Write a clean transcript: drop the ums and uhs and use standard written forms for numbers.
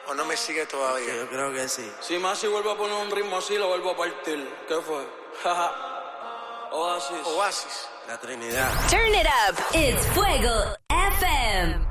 ¿O no me sigue todavía? Sí, yo creo que sí. Si Masi vuelve a poner un ritmo así, lo vuelvo a partir. ¿Qué fue? Oasis. Oasis. La Trinidad. Turn it up. It's Fuego FM.